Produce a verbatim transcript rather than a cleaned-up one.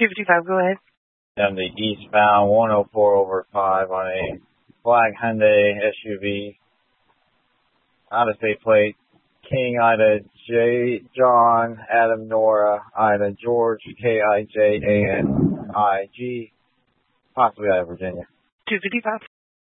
two fifty-five, go ahead. Down the eastbound one oh four over five on a black Hyundai S U V. Out-of-state plate. King, Ida, J, John, Adam, Nora, Ida, George, K I J A N I G, possibly out of Virginia. two fifty-five.